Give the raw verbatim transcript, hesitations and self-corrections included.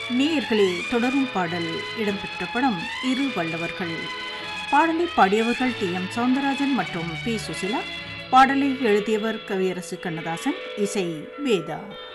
நேயர்களே, தொடரும் பாடல் இடம்பெற்ற படம் இரு வல்லவர்கள். பாடலை பாடியவர்கள் டி எம் சௌந்தரராஜன் மற்றும் பி சுசிலா. பாடலை எழுதியவர் கவியரசு கண்ணதாசன், இசை வேதா.